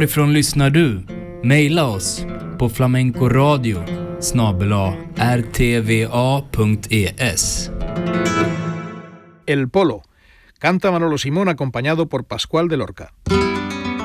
Varifrån lyssnar du? Maila oss på flamencoradio@rtva.es. El Polo. Canta Manolo Simón acompañado por Pascual de Lorca.